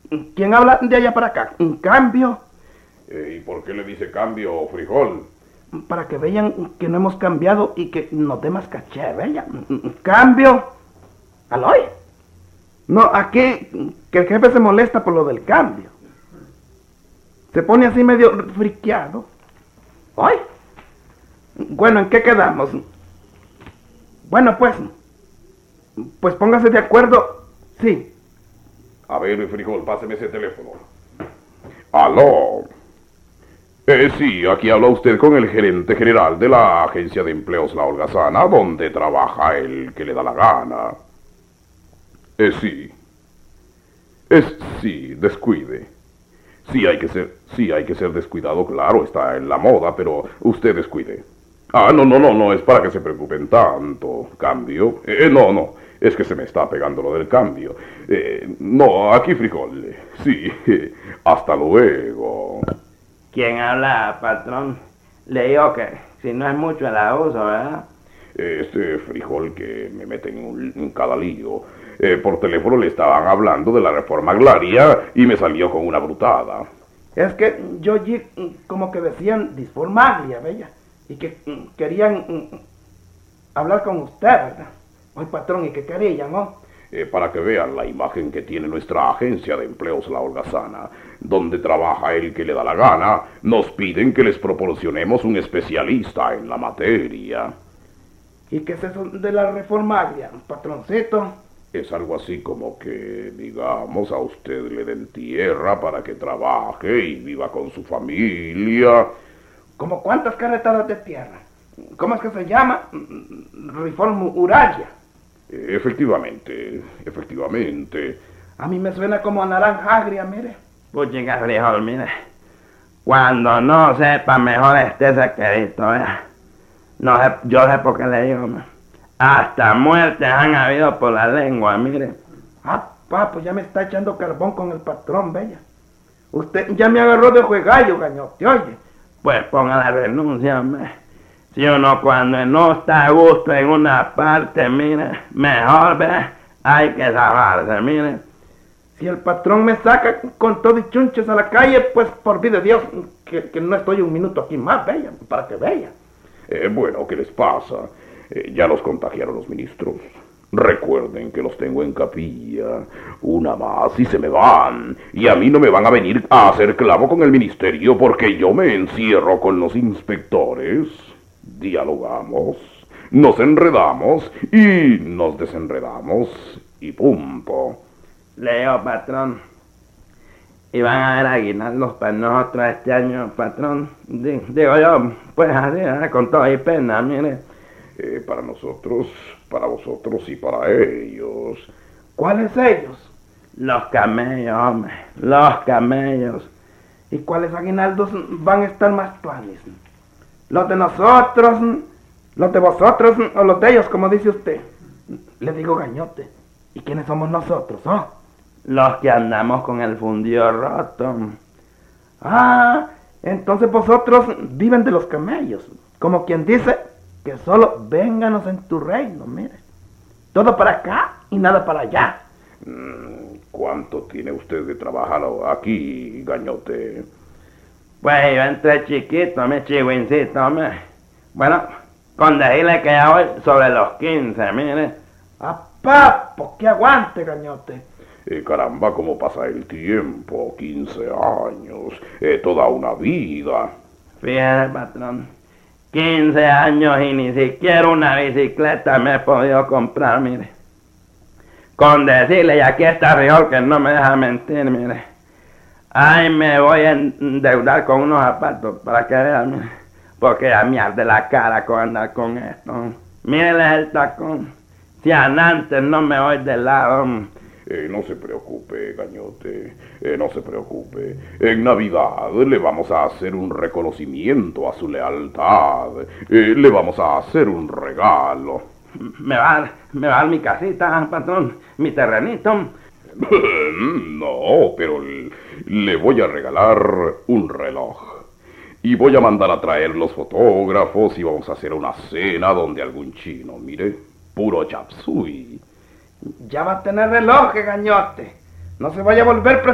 ¿Quién habla de allá para acá? ¿Un cambio? ¿Y por qué le dice cambio, frijol? Para que vean que no hemos cambiado y que nos dé más caché, ¿vean? ¿Cambio? ¿Aloy? No, aquí que el jefe se molesta por lo del cambio. Se pone así medio friqueado. ¿Oy? Bueno, ¿en qué quedamos? Bueno, pues póngase de acuerdo. Sí. A ver, frijol, páseme ese teléfono. ¡Aló! Sí, aquí habla usted con el gerente general de la agencia de empleos La Holgazana, donde trabaja el que le da la gana. Sí. Sí, descuide. Sí hay que ser descuidado, claro, está en la moda, pero usted descuide. No, es para que se preocupen tanto. ¿Cambio? No, es que se me está pegando lo del cambio. No, aquí frijol. Sí, hasta luego. ¿Quién habla, patrón? Le digo que si no es mucho el abuso, ¿verdad? Este frijol que me mete en cada lío. Por teléfono le estaban hablando de la reforma agraria y me salió con una brutada. Es que yo allí como que decían disformaglia, bella, y que querían hablar con usted, ¿verdad? Oye, patrón, y que querían, ¿no? Para que vean la imagen que tiene nuestra agencia de empleos La Holgazana, donde trabaja el que le da la gana, nos piden que les proporcionemos un especialista en la materia. ¿Y qué es eso de la reforma agria, patroncito? Es algo así como que, digamos, a usted le den tierra para que trabaje y viva con su familia. ¿Como cuántas carretadas de tierra? ¿Cómo es que se llama? Reforma agraria. Efectivamente. A mí me suena como a naranja agria, mire. Puchica, frijol, mire. Cuando no sepa, mejor esté quedito, ¿verdad? No sé, yo sé por qué le digo, ¿no? Hasta muertes han habido por la lengua, mire. Pues ya me está echando carbón con el patrón, bella. Usted ya me agarró de juegallo, gañote, oye. Pues ponga la renuncia, hombre. Si uno cuando no está a gusto en una parte, mire, mejor, ve, hay que zafarse, mire. Si el patrón me saca con todo y chunches a la calle, pues por vida de Dios, que no estoy un minuto aquí más, bella, para que vea. Bueno, ¿qué les pasa? Ya los contagiaron los ministros. Recuerden que los tengo en capilla. Una más y se me van. Y a mí no me van a venir a hacer clavo con el ministerio porque yo me encierro con los inspectores. Dialogamos, nos enredamos y nos desenredamos y punto. Leo, patrón. Y van a haber aguinaldos para nosotros este año, patrón. Digo yo, pues así, con toda y pena, mire. Para nosotros, para vosotros y para ellos. ¿Cuáles ellos? Los camellos, hombre, los camellos. ¿Y cuáles aguinaldos van a estar más tuanis? ¿Los de nosotros, los de vosotros o los de ellos, como dice usted? Le digo, gañote. ¿Y quiénes somos nosotros, oh? Los que andamos con el fundido roto. Entonces vosotros viven de los camellos. Como quien dice que solo vénganos en tu reino, mire. Todo para acá y nada para allá. ¿Cuánto tiene usted de trabajar aquí, gañote? Pues yo entré chiquito, mi chigüincito, hombre. Bueno, con decirle que ya voy sobre los 15, mire. Pues que aguante, gañote. Caramba, cómo pasa el tiempo, 15 años, toda una vida. Fíjese, patrón, 15 años y ni siquiera una bicicleta me he podido comprar, mire. Con decirle, y aquí está Frijol que no me deja mentir, mire. Ay, me voy a endeudar con unos zapatos para que vean, mire. Porque ya me arde la cara con andar con esto. Mire el tacón. Si antes no me voy de lado. No se preocupe, gañote, no se preocupe. En Navidad le vamos a hacer un reconocimiento a su lealtad. Le vamos a hacer un regalo. ¿Me va a dar mi casita, patrón? ¿Mi terrenito? No, pero le voy a regalar un reloj. Y voy a mandar a traer los fotógrafos y vamos a hacer una cena donde algún chino, mire, puro chapsui. Ya va a tener reloj, gañote. No se vaya a volver